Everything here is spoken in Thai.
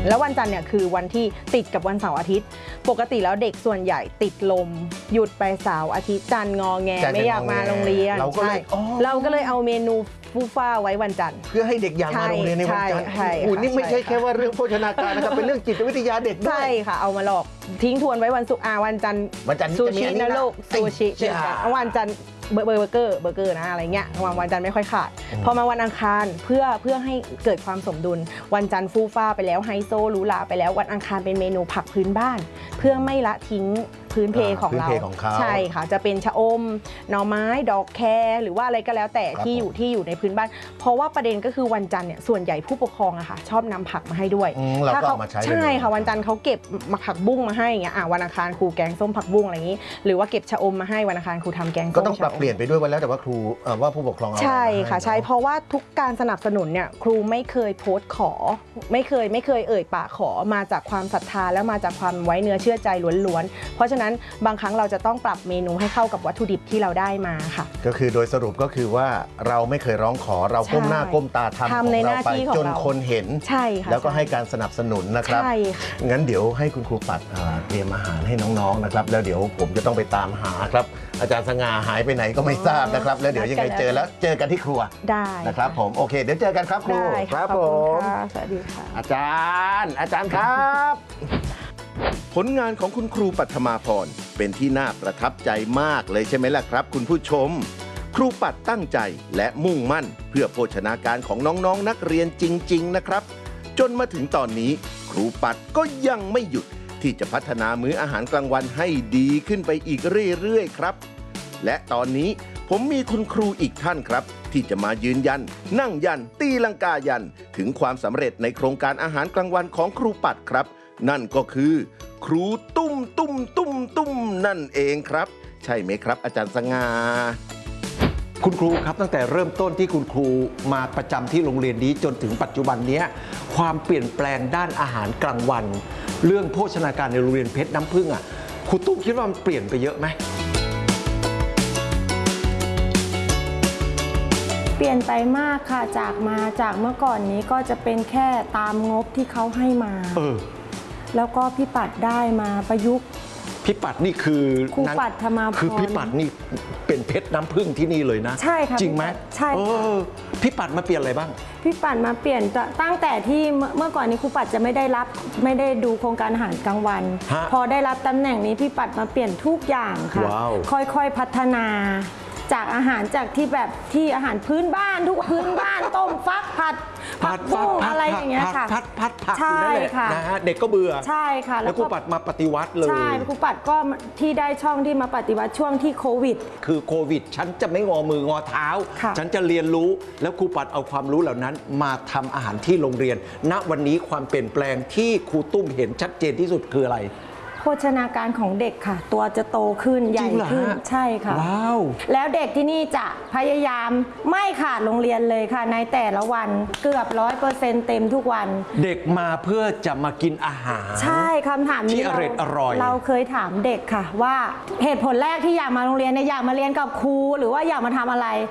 แล้ววันจันทร์เนี่ยคือวันที่ติดกับวันเสาร์อาทิตย์ปกติแล้วเด็กส่วนใหญ่ติดลมหยุดไปเสาร์อาทิตย์จันทร์งอแงไม่อยากมาโรงเรียนเราก็เลยเอาเมนูฟูฟ้าไว้วันจันทร์เพื่อให้เด็กอยากมาโรงเรียนในวันจันทร์นี่ไม่ใช่แค่ว่าเรื่องโภชนาการนะครับเป็นเรื่องจิตวิทยาเด็กด้วยใช่ค่ะเอามาหลอกทิ้งทวนไว้วันศุกร์วันจันทร์ซูชินะลูกซูชิวันจันทร์เบอร์เกอร์นะอะไรเงี้ยวันจันทร์ไม่ค่อยขาดพอมาวันอังคารเพื่อให้เกิดความสมดุลวันจันทร์ฟูฟ้าไปแล้วไฮโซหรูหราไปแล้ววันอังคารเป็นเมนูผักพื้นบ้านเพื่อไม่ละทิ้งพื้นเพของเราใช่ค่ะจะเป็นชะอมหน่อไม้ดอกแครหรือว่าอะไรก็แล้วแต่ที่อยู่ในพื้นบ้านเพราะว่าประเด็นก็คือวันจันทร์เนี่ยส่วนใหญ่ผู้ปกครองอะค่ะชอบนำผักมาให้ด้วยถ้าเขาใช่ค่ะวันจันทร์เขาเก็บผักบุ้งมาให้อย่างเงี้ยวันอังคารครูแกงส้มผักบุ้งอะไรอย่างนี้หรือว่าเก็บชะอมมาให้วันอังคารครูทำแกงส้มก็ต้องปรับเปลี่ยนไปด้วยวันแล้วแต่ว่าครูว่าผู้ปกครองใช่ค่ะใช่เพราะว่าทุกการสนับสนุนเนี่ยครูไม่เคยโพสต์ขอไม่เคยเอ่ยปากขอมาจากความศรัทธาและมาจากความไว้เนื้อเชื่อใจล้วนๆเพราะฉะนั้นบางครั้งเราจะต้องปรับเมนูให้เข้ากับวัตถุดิบที่เราได้มาค่ะก็คือโดยสรุปก็คือว่าเราไม่เคยร้องขอเราก้มหน้าก้มตาทำของเราไปจนคนเห็นใช่ค่ะแล้วก็ให้การสนับสนุนนะครับงั้นเดี๋ยวให้คุณครูปัดเตรียมอาหารให้น้องๆนะครับแล้วเดี๋ยวผมจะต้องไปตามหาครับอาจารย์สง่าหายไปไหนก็ไม่ทราบนะครับแล้วเดี๋ยวยังไงเจอกันที่ครัวได้นะครับผมโอเคเดี๋ยวเจอกันครับครูครับผมสวัสดีค่ะอาจารย์ครับผลงานของคุณครูปัทมาพรเป็นที่น่าประทับใจมากเลยใช่ไหมล่ะครับคุณผู้ชมครูปัดตั้งใจและมุ่งมั่นเพื่อโภชนาการของน้องๆนักเรียนจริงๆนะครับจนมาถึงตอนนี้ครูปัดก็ยังไม่หยุดที่จะพัฒนามื้ออาหารกลางวันให้ดีขึ้นไปอีกเรื่อยๆครับและตอนนี้ผมมีคุณครูอีกท่านครับที่จะมายืนยันนั่งยันตีลังกายันถึงความสำเร็จในโครงการอาหารกลางวันของครูปัดครับนั่นก็คือครูตุ้มนั่นเองครับใช่ไหมครับอาจารย์สง่าคุณครูครับตั้งแต่เริ่มต้นที่คุณครูมาประจำที่โรงเรียนนี้จนถึงปัจจุบันนี้ความเปลี่ยนแปลงด้านอาหารกลางวันเรื่องโภชนาการในโรงเรียนเพชรน้ำผึ้งครูตุ้มคิดว่ามันเปลี่ยนไปเยอะไหมเปลี่ยนไปมากค่ะจากเมื่อก่อนนี้ก็จะเป็นแค่ตามงบที่เขาให้มาแล้วก็พี่ปัดได้มาประยุกต์พี่ปัดนี่คือครูปัดธรรมาพรคือพี่ปัดนี่เป็นเพชรน้ำผึ้งที่นี่เลยนะใช่ค่ะจริงไหมใช่พี่ปัดมาเปลี่ยนอะไรบ้างพี่ปัดมาเปลี่ยนตั้งแต่ที่เมื่อก่อนนี้ครูปัดจะไม่ได้ดูโครงการอาหารกลางวันพอได้รับตำแหน่งนี้พี่ปัดมาเปลี่ยนทุกอย่างค่ะค่อยๆพัฒนาจากอาหารจากที่อาหารพื้นบ้านทุกพื้นบ้านต้มฟักผัดบุ้งอะไรอย่างเงี้ยค่ะผัดผักใช่ค่ะนะฮะเด็กก็เบื่อใช่ค่ะแล้วครูปัดมาปฏิวัติเลยใช่ครูปัดก็ที่ได้ช่องที่มาปฏิวัติช่วงที่โควิดคือโควิดฉันจะไม่งอมืองอเท้าฉันจะเรียนรู้แล้วครูปัดเอาความรู้เหล่านั้นมาทำอาหารที่โรงเรียนณวันนี้ความเปลี่ยนแปลงที่ครูตุ้มเห็นชัดเจนที่สุดคืออะไรโภชนาการของเด็กค่ะตัวจะโตขึ้นใหญ่ขึ้นใช่ค่ะว้าวแล้วเด็กที่นี่จะพยายามไม่ขาดโรงเรียนเลยค่ะในแต่ละวันเกือบ100%เต็มทุกวันเด็กมาเพื่อจะมากินอาหารใช่คำถามนี้อร่อยเราเคยถามเด็กค่ะว่าเหตุผลแรกที่อยากมาโรงเรียนเนี่ยอยากมาเรียนกับครูหรือว่าอยากมาทำอะไร